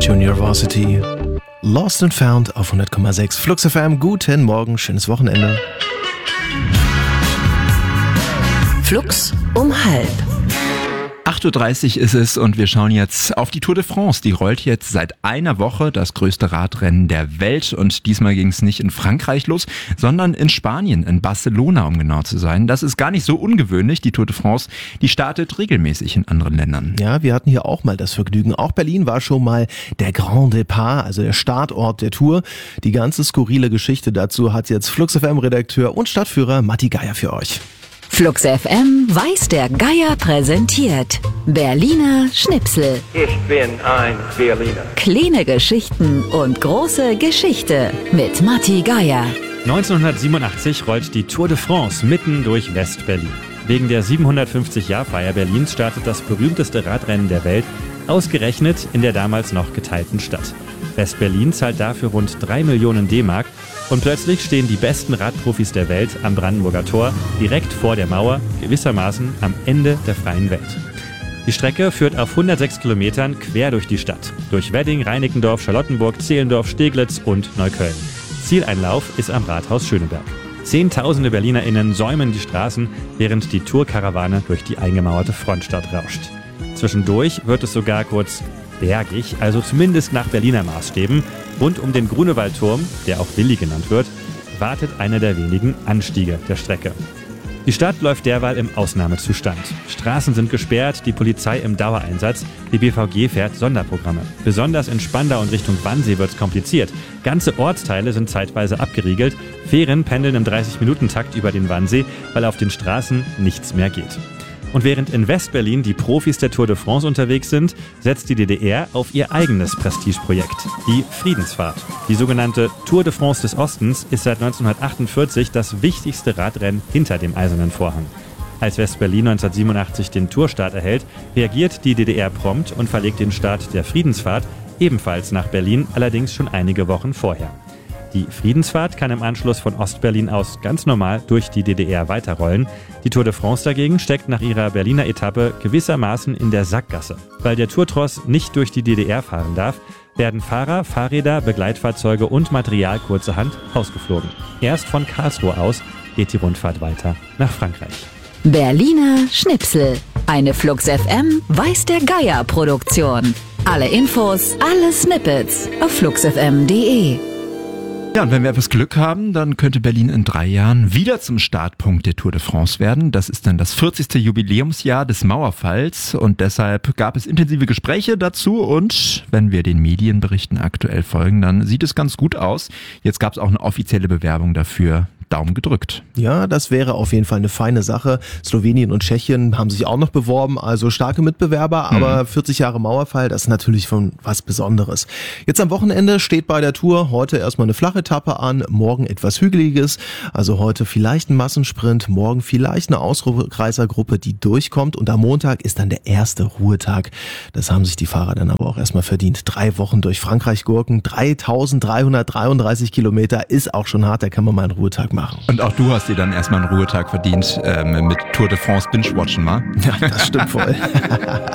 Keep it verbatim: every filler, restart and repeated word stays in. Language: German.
Junior Varsity. Lost and Found auf hundert Komma sechs Flux F M. Guten Morgen, schönes Wochenende. Flux um halb. acht Uhr dreißig ist es und wir schauen jetzt auf die Tour de France. Die rollt jetzt seit einer Woche, das größte Radrennen der Welt. Und diesmal ging es nicht in Frankreich los, sondern in Spanien, in Barcelona, um genau zu sein. Das ist gar nicht so ungewöhnlich. Die Tour de France, die startet regelmäßig in anderen Ländern. Ja, wir hatten hier auch mal das Vergnügen. Auch Berlin war schon mal der Grand Départ, also der Startort der Tour. Die ganze skurrile Geschichte dazu hat jetzt Flux F M-Redakteur und Stadtführer Matti Geier für euch. Flux F M weiß der Geier präsentiert. Berliner Schnipsel. Ich bin ein Berliner. Kleine Geschichten und große Geschichte mit Matti Geier. neunzehnhundertsiebenundachtzig rollt die Tour de France mitten durch West-Berlin. Wegen der siebenhundertfünfzig-Jahr-Feier Berlins startet das berühmteste Radrennen der Welt, ausgerechnet in der damals noch geteilten Stadt. West-Berlin zahlt dafür rund drei Millionen D-Mark und plötzlich stehen die besten Radprofis der Welt am Brandenburger Tor, direkt vor der Mauer, gewissermaßen am Ende der freien Welt. Die Strecke führt auf hundertsechs Kilometern quer durch die Stadt, durch Wedding, Reinickendorf, Charlottenburg, Zehlendorf, Steglitz und Neukölln. Zieleinlauf ist am Rathaus Schöneberg. Zehntausende BerlinerInnen säumen die Straßen, während die Tourkarawane durch die eingemauerte Frontstadt rauscht. Zwischendurch wird es sogar kurz bergig, also zumindest nach Berliner Maßstäben. Rund um den Grunewaldturm, der auch Willi genannt wird, wartet einer der wenigen Anstiege der Strecke. Die Stadt läuft derweil im Ausnahmezustand. Straßen sind gesperrt, die Polizei im Dauereinsatz, die B V G fährt Sonderprogramme. Besonders in Spandau und Richtung Wannsee wird's kompliziert. Ganze Ortsteile sind zeitweise abgeriegelt. Fähren pendeln im dreißig-Minuten-Takt über den Wannsee, weil auf den Straßen nichts mehr geht. Und während in West-Berlin die Profis der Tour de France unterwegs sind, setzt die D D R auf ihr eigenes Prestigeprojekt, die Friedensfahrt. Die sogenannte Tour de France des Ostens ist seit neunzehnhundertachtundvierzig das wichtigste Radrennen hinter dem Eisernen Vorhang. Als West-Berlin neunzehnhundertsiebenundachtzig den Tourstart erhält, reagiert die D D R prompt und verlegt den Start der Friedensfahrt ebenfalls nach Berlin, allerdings schon einige Wochen vorher. Die Friedensfahrt kann im Anschluss von Ostberlin aus ganz normal durch die D D R weiterrollen. Die Tour de France dagegen steckt nach ihrer Berliner Etappe gewissermaßen in der Sackgasse. Weil der Tourtross nicht durch die D D R fahren darf, werden Fahrer, Fahrräder, Begleitfahrzeuge und Material kurzerhand ausgeflogen. Erst von Karlsruhe aus geht die Rundfahrt weiter nach Frankreich. Berliner Schnipsel. Eine Flux F M weiß der Geier Produktion. Alle Infos, alle Snippets auf flux f m punkt d e. Ja, und wenn wir etwas Glück haben, dann könnte Berlin in drei Jahren wieder zum Startpunkt der Tour de France werden. Das ist dann das vierzigste Jubiläumsjahr des Mauerfalls und deshalb gab es intensive Gespräche dazu und wenn wir den Medienberichten aktuell folgen, dann sieht es ganz gut aus. Jetzt gab es auch eine offizielle Bewerbung dafür. Daumen gedrückt. Ja, das wäre auf jeden Fall eine feine Sache. Slowenien und Tschechien haben sich auch noch beworben, also starke Mitbewerber, aber mhm. vierzig Jahre Mauerfall, das ist natürlich von was Besonderes. Jetzt am Wochenende steht bei der Tour heute erstmal eine Flachetappe an, morgen etwas Hügeliges, also heute vielleicht ein Massensprint, morgen vielleicht eine Ausreißergruppe, die durchkommt und am Montag ist dann der erste Ruhetag. Das haben sich die Fahrer dann aber auch erstmal verdient. Drei Wochen durch Frankreich gurken, dreitausenddreihundertdreiunddreißig Kilometer ist auch schon hart, da kann man mal einen Ruhetag machen. Und auch du hast dir dann erstmal einen Ruhetag verdient ähm, mit Tour de France Binge-Watchen, wa? Ja, das stimmt voll.